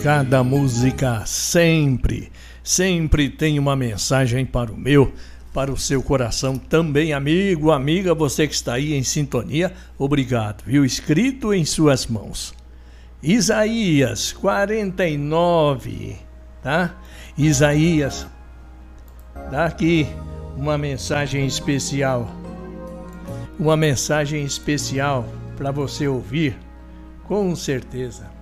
Cada música sempre tem uma mensagem para o meu, para o seu coração também, amigo, amiga, você que está aí em sintonia, obrigado, viu? Escrito em suas mãos. Isaías 49, tá? Isaías, dá aqui uma mensagem especial para você ouvir, com certeza.